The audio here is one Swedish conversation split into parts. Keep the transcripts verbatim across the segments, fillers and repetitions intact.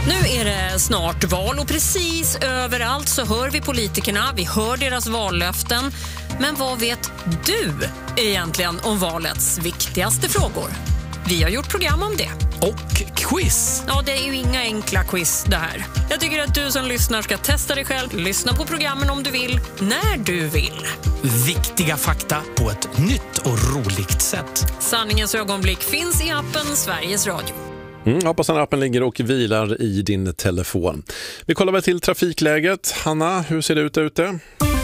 Nu är det snart val och precis överallt så hör vi politikerna, vi hör deras vallöften. Men vad vet du egentligen om valets viktigaste frågor? Vi har gjort program om det. Och quiz. Ja, det är ju inga enkla quiz det här. Jag tycker att du som lyssnar ska testa dig själv. Lyssna på programmen om du vill, när du vill. Viktiga fakta på ett nytt och roligt sätt. Sanningens ögonblick finns i appen Sveriges Radio. Mm, hoppas att appen ligger och vilar i din telefon. Vi kollar väl till trafikläget. Hanna, hur ser det ut där ute?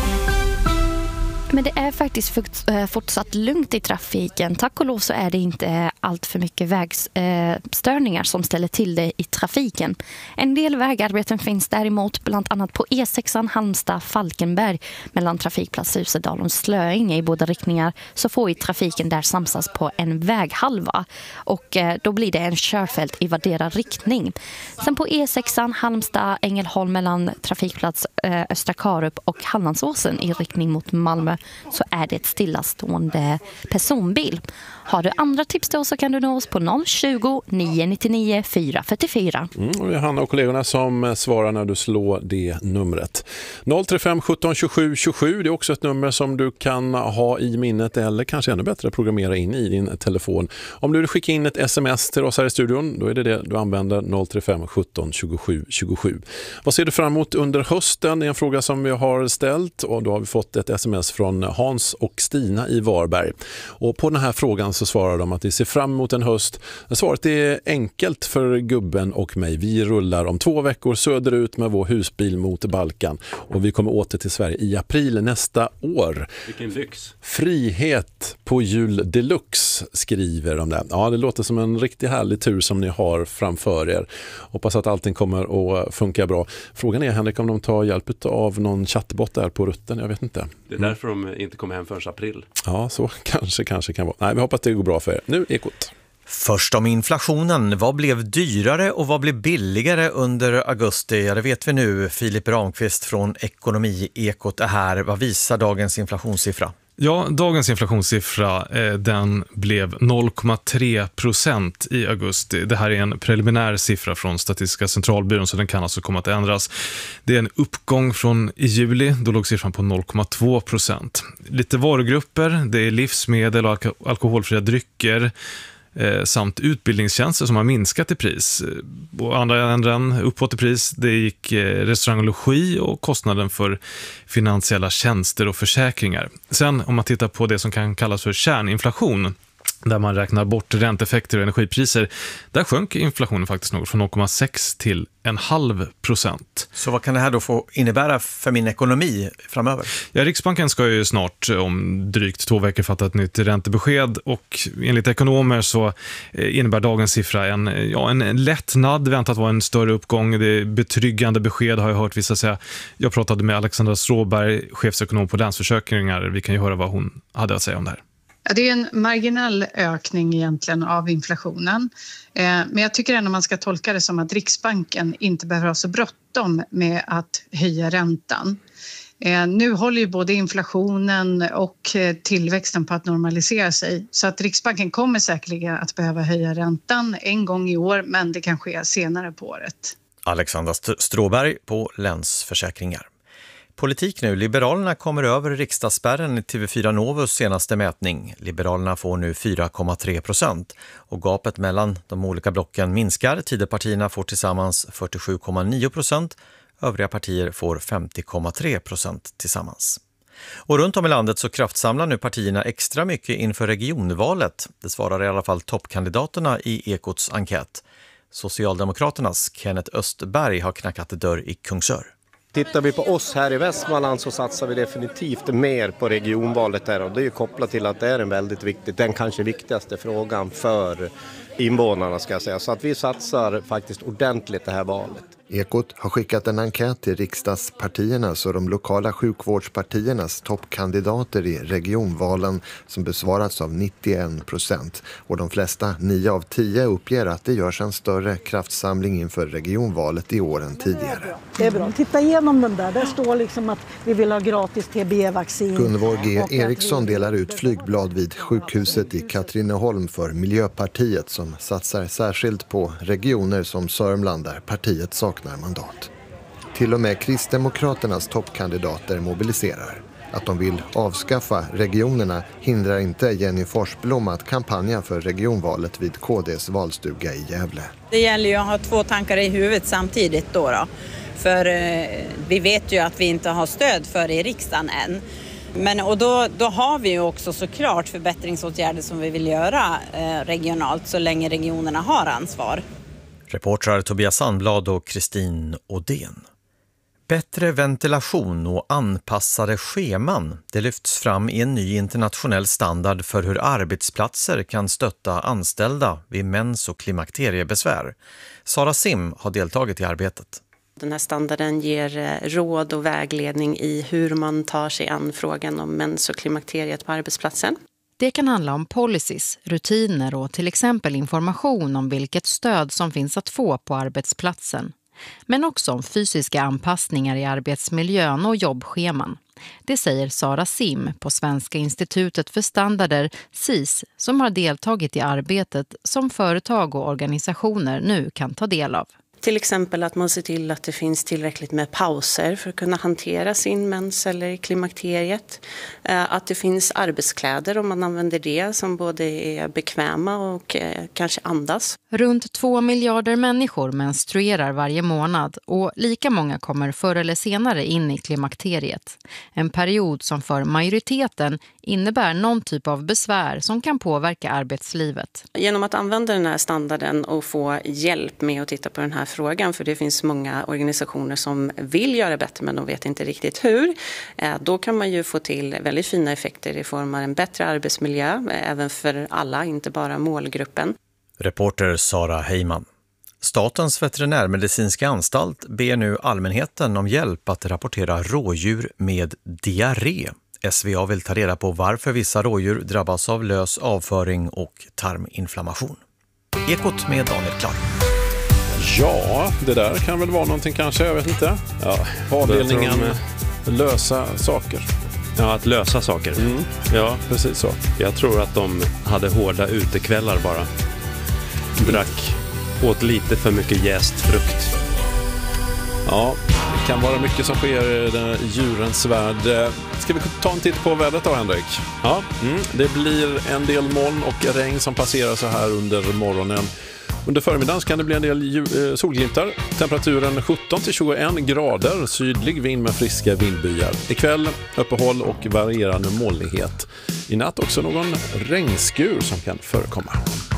Men det är faktiskt fortsatt lugnt i trafiken. Tack och lov så är det inte allt för mycket vägstörningar som ställer till det i trafiken. En del vägarbeten finns däremot bland annat på E sexan Halmstad-Falkenberg mellan trafikplats Usedal och Slöinge i båda riktningar, så får i trafiken där samsas på en väghalva och då blir det en körfält i vardera riktning. Sen på E sexan Halmstad-Ängelholm mellan trafikplats Östra Karup och Hallandsåsen i riktning mot Malmö så är det ett stillastående personbil. Har du andra tips då så kan du nå oss på noll tjugo, nio nittionio, fyra fyrtiofyra. Mm, och det är Hanna och kollegorna som svarar när du slår det numret. noll tre fem sjutton tjugosju tjugosju, det är också ett nummer som du kan ha i minnet eller kanske ännu bättre programmera in i din telefon. Om du vill skicka in ett sms till oss här i studion, då är det det du använder, noll tre fem sjutton tjugosju tjugosju. Vad ser du fram emot under hösten? Det är en fråga som vi har ställt och då har vi fått ett sms från Hans och Stina i Varberg. Och på den här frågan så svarar de att de ser fram emot en höst. Svaret är enkelt för gubben och mig. Vi rullar om två veckor söderut med vår husbil mot Balkan och vi kommer åter till Sverige i april nästa år. Vilken lyx. Frihet på jul deluxe skriver de där. Ja, det låter som en riktigt härlig tur som ni har framför er. Hoppas att allting kommer att funka bra. Frågan är, Henrik, om de tar hjälp av någon chattbot där på rutten. Jag vet inte. Det är därför de inte kommer hem förrän april. Ja, så kanske, kanske kan vara. Nej, vi hoppas det går bra för er. Nu Ekot. Först om inflationen. Vad blev dyrare och vad blev billigare under augusti? Ja, det vet vi nu. Filip Ramqvist från Ekonomi-Ekot är här. Vad visar dagens inflationssiffra? Ja, dagens inflationssiffra eh, den blev noll komma tre procent i augusti. Det här är en preliminär siffra från Statistiska centralbyrån så den kan alltså komma att ändras. Det är en uppgång från i juli, då låg siffran på noll komma två procent. Lite varugrupper, det är livsmedel och alko- alkoholfria drycker eh, samt utbildningstjänster som har minskat i pris. Och andra änden uppåt i pris, det gick eh, restaurang och logi och kostnaden för finansiella tjänster och försäkringar. Sen om man tittar på det som kan kallas för kärninflation, där man räknar bort ränteeffekter och energipriser, där sjönk inflationen faktiskt något från noll komma sex till en halv procent. Så vad kan det här då få innebära för min ekonomi framöver? Ja, Riksbanken ska ju snart om drygt två veckor fatta ett nytt räntebesked och enligt ekonomer så innebär dagens siffra en, ja, en lättnad, väntat vara en större uppgång. Det är betryggande besked har jag hört vissa säga. Jag pratade med Alexandra Stråberg, chefsekonom på Länsförsäkringar. Vi kan ju höra vad hon hade att säga om det här. Ja, det är en marginell ökning egentligen av inflationen. Eh, men jag tycker ändå man ska tolka det som att Riksbanken inte behöver ha så bråttom med att höja räntan. Eh, nu håller ju både inflationen och eh, tillväxten på att normalisera sig. Så att Riksbanken kommer säkerligen att behöva höja räntan en gång i år, men det kan ske senare på året. Alexandra Stråberg på Länsförsäkringar. Politik nu. Liberalerna kommer över riksdagsspärren i T V fyra Novus senaste mätning. Liberalerna får nu fyra komma tre procent och gapet mellan de olika blocken minskar. Tidöpartierna får tillsammans fyrtiosju komma nio procent. Övriga partier får femtio komma tre procent tillsammans. Och runt om i landet så kraftsamlar nu partierna extra mycket inför regionvalet. Det svarar i alla fall toppkandidaterna i Ekots enkät. Socialdemokraternas Kenneth Östberg har knackat dörr i Kungsör. Tittar vi på oss här i Västmanland så satsar vi definitivt mer på regionvalet där och det är ju kopplat till att det är en väldigt viktig, den kanske viktigaste frågan för invånarna ska jag säga. Så att vi satsar faktiskt ordentligt det här valet. Ekot har skickat en enkät till riksdagspartiernas och de lokala sjukvårdspartiernas toppkandidater i regionvalen som besvarats av nittioen procent. Och de flesta, nio av tio, uppger att det görs en större kraftsamling inför regionvalet i år än tidigare. Det är bra. Titta igenom den där. Där står liksom att vi vill ha gratis T B E-vaccin. Gunvor G. Eriksson delar ut flygblad vid sjukhuset i Katrineholm för Miljöpartiet som satsar särskilt på regioner som Sörmland där partiet saknar mandat. Till och med Kristdemokraternas toppkandidater mobiliserar. Att de vill avskaffa regionerna hindrar inte Jenny Forsblom att kampanja för regionvalet vid K D:s valstuga i Gävle. Det gäller ju att ha två tankar i huvudet samtidigt då. då. För eh, vi vet ju att vi inte har stöd för i riksdagen än. Men, och då, då har vi ju också såklart förbättringsåtgärder som vi vill göra eh, regionalt så länge regionerna har ansvar. Reportrar Tobias Sandblad och Kristin Odén. Bättre ventilation och anpassade scheman, det lyfts fram i en ny internationell standard för hur arbetsplatser kan stötta anställda vid mens- och klimakteriebesvär. Sara Sim har deltagit i arbetet. Den här standarden ger råd och vägledning i hur man tar sig an frågan om mens- och klimakteriet på arbetsplatsen. Det kan handla om policies, rutiner och till exempel information om vilket stöd som finns att få på arbetsplatsen. Men också om fysiska anpassningar i arbetsmiljön och jobbscheman. Det säger Sara Sim på Svenska institutet för standarder, S I S, som har deltagit i arbetet som företag och organisationer nu kan ta del av. Till exempel att man ser till att det finns tillräckligt med pauser för att kunna hantera sin mens eller klimakteriet. Att det finns arbetskläder om man använder det som både är bekväma och kanske andas. Runt två miljarder människor menstruerar varje månad och lika många kommer förr eller senare in i klimakteriet. En period som för majoriteten innebär någon typ av besvär som kan påverka arbetslivet. Genom att använda den här standarden och få hjälp med att titta på den här frågan, för det finns många organisationer som vill göra bättre men de vet inte riktigt hur, då kan man ju få till väldigt fina effekter i form av en bättre arbetsmiljö, även för alla, inte bara målgruppen. Reporter Sara Heyman. Statens veterinärmedicinska anstalt ber nu allmänheten om hjälp att rapportera rådjur med diarré. S V A vill ta reda på varför vissa rådjur drabbas av lös avföring och tarminflammation. Ekot med Daniel Clark. Ja, det där kan väl vara någonting kanske, jag vet inte. Ja, avdelningen de... lösa saker. Ja, att lösa saker. Mm. Ja, precis så. Jag tror att de hade hårda utekvällar bara. Drack, åt lite för mycket jäst frukt. Ja, det kan vara mycket som sker i den djurens värld. Ska vi ta en titt på vädret då, Henrik? Ja. Mm, det blir en del moln och regn som passerar så här under morgonen. Under förmiddagen kan det bli en del solglimtar. Temperaturen sjutton till tjugoen grader, sydlig vind med friska vindbyar. Ikväll uppehåll och varierande molnighet. I natt också någon regnskur som kan förekomma.